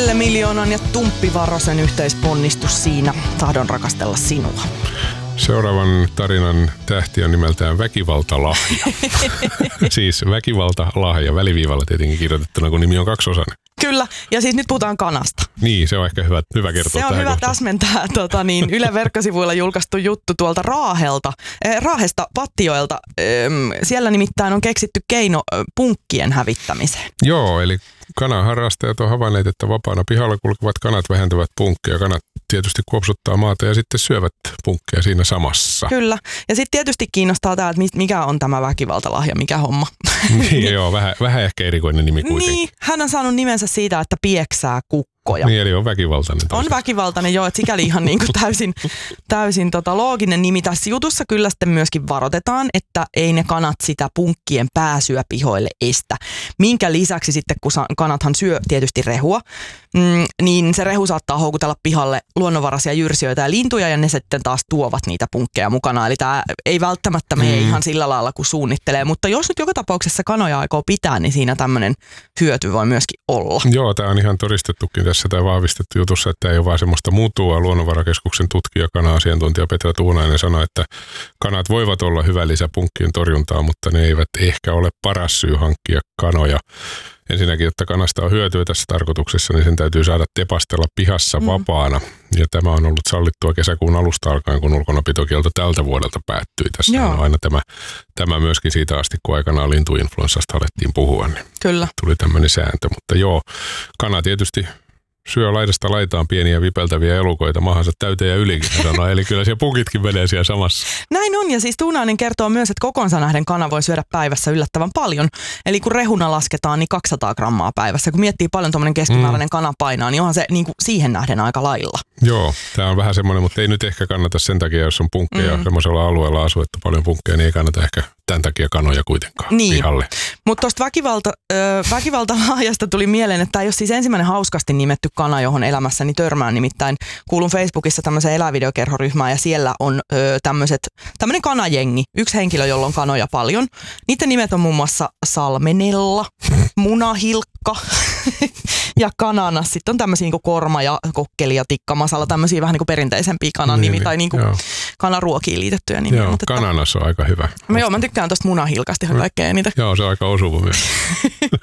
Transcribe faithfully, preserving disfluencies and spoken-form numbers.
Ville Miljoonan ja Tumppi Varosen yhteisponnistus siinä Tahdon rakastella sinua. Seuraavan tarinan tähti on nimeltään Väkivaltalahja. Siis Väkivaltalahja, väliviivalla tietenkin kirjoitettuna, kun nimi on kaksiosainen. Kyllä, ja siis nyt puhutaan kanasta. Niin, se on ehkä hyvä, hyvä kertoa. Se on hyvä kohtaan täsmentää tota niin, Yle verkkosivuilla julkaistu juttu tuolta Raahelta, äh, Raahesta Pattijoelta. Ähm, siellä nimittäin on keksitty keino äh, punkkien hävittämiseen. Joo, eli kanaharrastajat on havainneet, että vapaana pihalla kulkevat kanat vähentävät punkkeja. Kanat tietysti kuopsuttaa maata ja sitten syövät punkkeja siinä samassa. Kyllä, ja sitten tietysti kiinnostaa tämä, että mikä on tämä Väkivaltalahja, mikä homma. Niin joo, vähän, vähän ehkä erikoinen nimi kuitenkin. Niin, hän on saanut nimensä siitä, että pieksää kukkoja. Niin, eli on väkivaltainen. On väkivaltainen, joo, että sikäli ihan niin kuin täysin, täysin tota looginen nimi. Tässä jutussa kyllä sitten myöskin varoitetaan, että ei ne kanat sitä punkkien pääsyä pihoille estä. Minkä lisäksi sitten, kun kanathan syö tietysti rehua, mm, niin se rehu saattaa houkutella pihalle luonnonvaraisia jyrsijöitä ja lintuja, ja ne sitten taas tuovat niitä punkkeja mukana. Eli tämä ei välttämättä mene mm. ihan sillä lailla, kun suunnittelee. Mutta jos nyt joka tapauksessa kanoja aikoo pitää, niin siinä tämmöinen hyöty voi myöskin olla. Joo, tämä on ihan todistettukin tässä tai vahvistettu jutussa, että ei ole vaan semmoista mutua. Luonnonvarakeskuksen tutkija, kana-asiantuntija Petra Tuunainen sanoi, että kanat voivat olla hyvä lisä punkkien torjuntaa, mutta ne eivät ehkä ole paras syy hankkia kanoja. Ensinnäkin, että kanasta on hyötyä tässä tarkoituksessa, niin sen täytyy saada tepastella pihassa mm. vapaana. Ja tämä on ollut sallittua kesäkuun alusta alkaen, kun ulkonapitokielto tältä vuodelta päättyi. Tässä on aina tämä, tämä myöskin siitä asti, kun aikanaan lintuinfluenssasta alettiin puhua. Niin Kyllä. Tuli tämmöinen sääntö, mutta joo, kana tietysti syö laidasta laitaan pieniä vipeltäviä elukoita mahansa täyteen ja ylikin, sanoo. Eli kyllä siellä punkitkin menee siellä samassa. Näin on, ja siis Tuunainen kertoo myös, että kokonsa nähden kana voi syödä päivässä yllättävän paljon. Eli kun rehuna lasketaan, niin kaksisataa grammaa päivässä. Kun miettii paljon tuommoinen keskimääräinen mm. kana painaa, niin onhan se niin kuin siihen nähden aika lailla. Joo, tämä on vähän semmoinen, mutta ei nyt ehkä kannata sen takia, jos on punkkeja mm. semmoisella alueella asuettu paljon punkkeja, niin ei kannata ehkä tämän takia kanoja kuitenkaan niin. pihalle. Mutta tuosta väkivalta, äh, väkivaltalahjasta tuli mieleen, että tämä ei ole siis ensimmäinen hauskasti nimetty kana, johon elämässäni törmään. Nimittäin kuulun Facebookissa tämmöiseen elävideokerhoryhmään ja siellä on äh, tämmöiset, tämmöinen kanajengi. Yksi henkilö, jolla on kanoja paljon. Niiden nimet on muun muassa Salmenella, Munahilkka ja Kananas. Sitten on tämmöisiä niin kuin korma ja kokkeli ja tikkamasala, tämmöisiä vähän niin kuin perinteisempiä kanan nimi niin, tai niin kuin kanaruokiin liitettyjä nimiä. Joo, Kananas on aika hyvä. Mä, joo, mä tykkään tosta Munahilkasta ihan kaikkein eniten. Joo, se on aika osuva myös.